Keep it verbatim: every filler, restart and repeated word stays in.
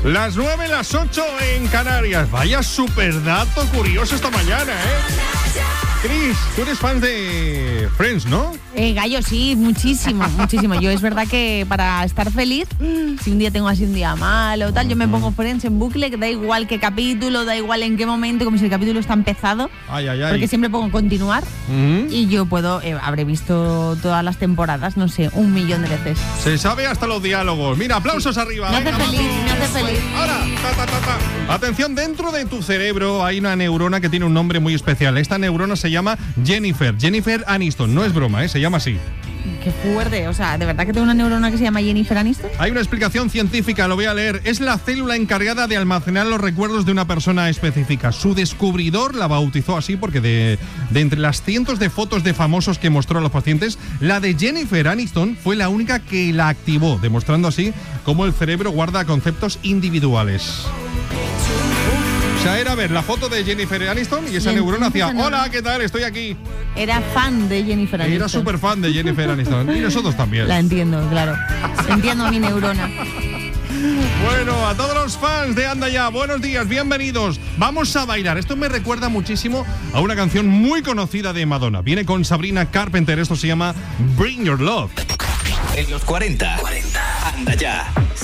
Las nueve, las ocho en Canarias. Vaya super dato curioso esta mañana, ¿eh? Cris, tú eres fan de Friends, ¿no? Eh, Gallo, sí, muchísimo, muchísimo. Yo es verdad que para estar feliz, si un día tengo así un día malo o tal, yo me pongo Friends en bucle, que da igual qué capítulo, da igual en qué momento, como si el capítulo está empezado. Ay, ay, ay. Porque siempre pongo continuar uh-huh. y yo puedo, eh, habré visto todas las temporadas, no sé, un millón de veces. Se sabe hasta los diálogos. Mira, aplausos sí. arriba. Me hace Venga, feliz, vamos. me hace feliz. Ahora, ta, ta, ta, ta. Atención, dentro de tu cerebro hay una neurona que tiene un nombre muy especial. Esta neurona se llama Jennifer. Jennifer Aniston. No es broma, ¿eh? Se llama así. Qué fuerte, o sea, ¿de verdad que tengo una neurona que se llama Jennifer Aniston? Hay una explicación científica, lo voy a leer. Es la célula encargada de almacenar los recuerdos de una persona específica. Su descubridor la bautizó así porque de, de entre las cientos de fotos de famosos que mostró a los pacientes, la de Jennifer Aniston fue la única que la activó, demostrando así cómo el cerebro guarda conceptos individuales. O sea, era ver la foto de Jennifer Aniston y esa y neurona hacía, hola, ¿qué tal? Estoy aquí. Era fan de Jennifer Aniston. Era súper fan de Jennifer Aniston. Y nosotros también. La entiendo, claro. Entiendo mi neurona. Bueno, a todos los fans de Anda Ya, buenos días, bienvenidos. Vamos a bailar. Esto me recuerda muchísimo a una canción muy conocida de Madonna. Viene con Sabrina Carpenter. Esto se llama Bring Your Love. En los cuarenta, cuarenta. Anda Ya.